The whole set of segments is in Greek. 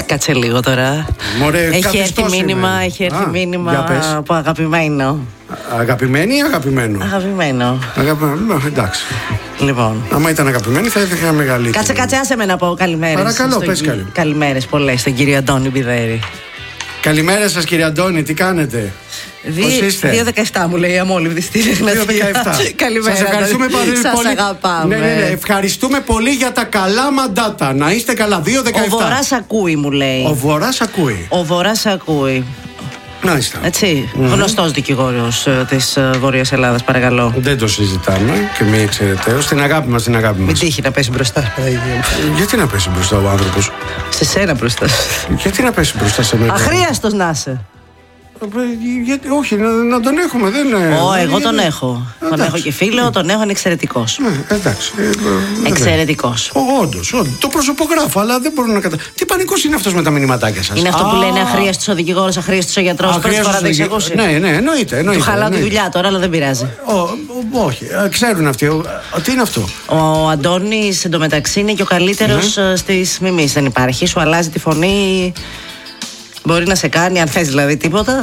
Κάτσε λίγο τώρα. Έχει έρθει μήνυμα από αγαπημένο. Αγαπημένη ή αγαπημένο? Αγαπημένο. Εντάξει. Λοιπόν. Άμα ήταν αγαπημένη θα είχα μεγαλύτερη. Κάτσε, άσε με να πω καλημέρες. Παρακαλώ, πες καλή. Καλημέρες πολλές στον κύριο Αντώνη Μπιδέρη. Καλημέρα σας κύριε Αντώνη, τι κάνετε? Πώς είστε? 2-17 μου λέει η αμόλυβδη στη 2-17. Καλημέρα. Σας ευχαριστούμε πολύ. Σας αγαπάμε. Ναι. Ευχαριστούμε πολύ για τα καλά μαντάτα. Να είστε καλά. 2-17. Ο Βορράς ακούει, μου λέει. Ο Βορράς ακούει. Ο Βορράς ακούει. Μάλιστα. Έτσι. Γνωστός δικηγόρος της Βόρειας Ελλάδας, παρακαλώ. Δεν το συζητάμε και μη εξαιρεταίος. Την αγάπη μας, την αγάπη μας. Μην τύχει να πέσει μπροστά. Γιατί να πέσει μπροστά ο άνθρωπος? Σε σένα μπροστά. Γιατί να πέσει μπροστά σε μένα? Αχρίαστος να είσαι. Όχι, να τον έχουμε, δεν είναι. Εγώ τον έχω. Τον έχω και φίλο, τον έχω, είναι εξαιρετικός. Εντάξει. Εξαιρετικός. Όντως. Το προσωπογράφω, αλλά δεν μπορώ να καταλάβω. Τι πανικός είναι αυτός με τα μηνυματάκια σας? Είναι αυτό που λένε αχρίαστος ο δικηγόρος, αχρίαστος ο γιατρός. Πρώτη φορά δεν έχεις ακούσει? Ναι, εννοείται. Του χαλάω τη δουλειά τώρα, αλλά δεν πειράζει. Όχι, ξέρουν αυτοί. Τι είναι αυτό? Ο Αντώνης εντωμεταξύ είναι και ο καλύτερος στις μιμήσεις. Δεν υπάρχει, σου αλλάζει τη φωνή. Μπορεί να σε κάνει, αν θες δηλαδή, τίποτα.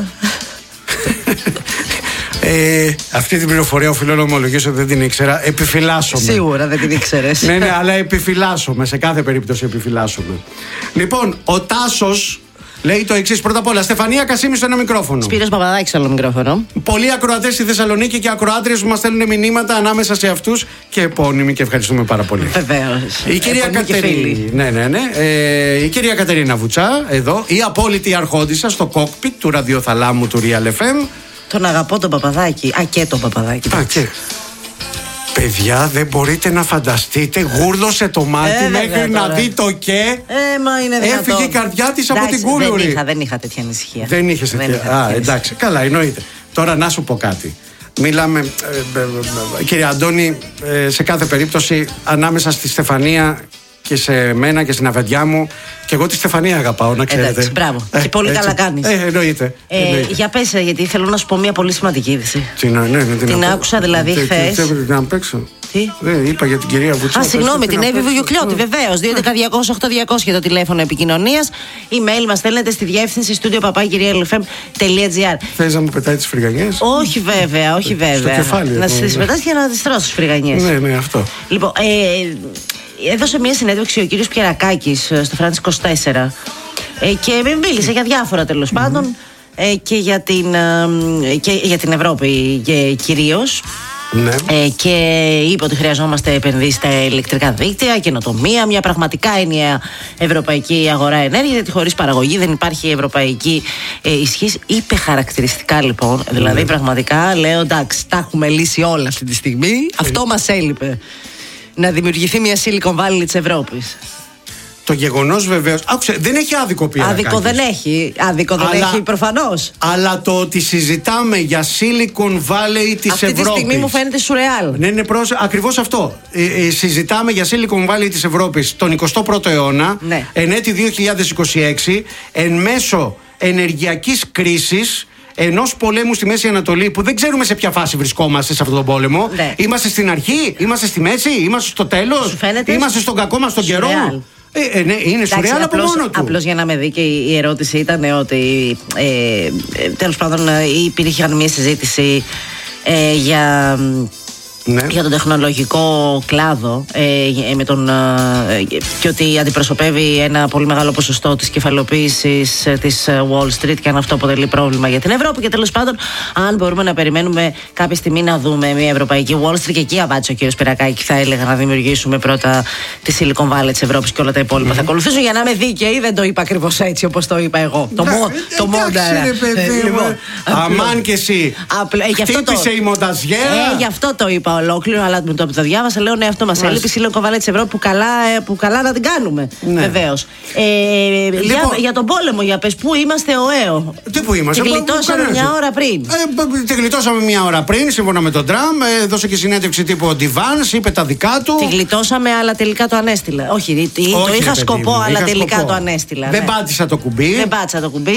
Αυτή την πληροφορία οφείλω να ομολογήσω ότι δεν την ήξερα. Επιφυλάσσομαι. Σίγουρα δεν την ήξερες. Ναι, αλλά επιφυλάσσομαι. Σε κάθε περίπτωση επιφυλάσσομαι. Λοιπόν, ο Τάσος λέει το εξής. Πρώτα απ' όλα, Στεφανία Κασίμη στο ένα μικρόφωνο. Σπύρος Παπαδάκης στο άλλο μικρόφωνο. Πολλοί ακροατές στη Θεσσαλονίκη και ακροάτριες που μας στέλνουν μηνύματα, ανάμεσα σε αυτούς και επώνυμοι, και ευχαριστούμε πάρα πολύ. Βεβαίως. Η κυρία Κατερίνα. Ναι. Η κυρία Κατερίνα Βουτσά, εδώ, η απόλυτη αρχόντισσα στο κόκπιτ του ραδιοθαλάμου του Real FM. Τον αγαπώ τον Παπαδάκη. Και τον Παπαδάκη. Παιδιά, δεν μπορείτε να φανταστείτε, γούρλωσε το μάτι μέχρι να δει το και. Μα είναι δυνατόν. Έφυγε η καρδιά της από την κούλουρη. Δεν είχα τέτοια ανησυχία. Δεν είχες τέτοια. Εντάξει, καλά, εννοείται. Τώρα να σου πω κάτι. Μιλάμε, κύριε Αντώνη, σε κάθε περίπτωση ανάμεσα στη Στεφανία και σε μένα και στην αφεντιά μου. Και εγώ τη Στεφανία αγαπάω, να ξέρετε. Εντάξει, μπράβο. Και πολύ καλά κάνεις. Εννοείται. Για πες, γιατί θέλω να σου πω μια πολύ σημαντική είδηση. Την άκουσα δηλαδή χθες. Να παίξω. Τι? Είπα για την κυρία Βουτσά. Συγγνώμη, την Εύη Βουγιουκλιώτη, βεβαίως. 2.11.200.8.200 το τηλέφωνο επικοινωνίας. Email μας στέλνετε στη διεύθυνση studio@realfm.gr. Θες να μου πετάει τις φρυγανιές? Όχι βέβαια. Στο κεφάλι. Να τις πετάς για να τις τρως τις φρυγανιές. Ναι, αυτό. Λοιπόν, έδωσε μια συνέντευξη ο κύριος Πιερακάκης στο France 24 και μίλησε για διάφορα τέλος πάντων και για την Ευρώπη κυρίως. Ναι. Και είπε ότι χρειαζόμαστε επενδύσεις στα ηλεκτρικά δίκτυα, καινοτομία, μια πραγματικά ενιαία ευρωπαϊκή αγορά ενέργειας, γιατί χωρίς παραγωγή δεν υπάρχει ευρωπαϊκή ισχύς. Είπε χαρακτηριστικά λοιπόν, δηλαδή πραγματικά λέω εντάξει, τα έχουμε λύσει όλα αυτή τη στιγμή. Αυτό μας έλειπε. Να δημιουργηθεί μια Silicon Valley της Ευρώπης. Το γεγονός βεβαίως. Άκουσε, δεν έχει άδικο Πιερακάκης. Άδικο δεν έχει προφανώς. Αλλά το ότι συζητάμε για Silicon Valley της Ευρώπης. Αυτή τη στιγμή μου φαίνεται σουρεάλ. Ναι, ακριβώς αυτό. Συζητάμε για Silicon Valley της Ευρώπης τον 21ο αιώνα, εν έτη 2026, εν μέσω ενεργειακής κρίσης. Ενός πολέμου στη Μέση Ανατολή που δεν ξέρουμε σε ποια φάση βρισκόμαστε σε αυτόν τον πόλεμο. Ναι. Είμαστε στην αρχή, είμαστε στη μέση, είμαστε στο τέλος, είμαστε στον κακό μας τον καιρό. Ναι, είναι σουρεάλ από μόνο του. Απλώς για να με δει και η ερώτηση ήταν ότι τέλος πάντων υπήρχε μια συζήτηση για τον τεχνολογικό κλάδο και ότι αντιπροσωπεύει ένα πολύ μεγάλο ποσοστό της κεφαλοποίησης της Wall Street και αν αυτό αποτελεί πρόβλημα για την Ευρώπη και τέλος πάντων αν μπορούμε να περιμένουμε κάποια στιγμή να δούμε μια ευρωπαϊκή Wall Street και εκεί απάντησε ο κύριος Πιερακάκη θα έλεγα να δημιουργήσουμε πρώτα τη Silicon Valley της Ευρώπης και όλα τα υπόλοιπα θα ακολουθήσουν. Για να είμαι δίκαιη δεν το είπα ακριβώς έτσι όπως το είπα εγώ. Το μόνταρα. Αμάν και εσύ χτύπησε η μονταζιέρα. Γι' αυτό το είπα ολόκληρο, αλλά με το που το διάβασα λέω ναι, αυτό μας έλειπε η Silicon Valley της Ευρώπης που καλά να την κάνουμε. Βεβαίως. Για τον πόλεμο, για πες, πού είμαστε ΟΕΟ? Τι πού είμαστε? Τη γλιτώσαμε μια ώρα πριν. Τη γλιτώσαμε μια ώρα πριν, σύμφωνα με τον Τραμπ. Δώσε και συνέντευξη τύπου ο Ντιβάνς, είπε τα δικά του. Τη γλιτώσαμε, αλλά τελικά το ανέστηλα. Όχι, το είχα σκοπό, αλλά τελικά το ανέστηλα. Δεν πάτησα το κουμπί.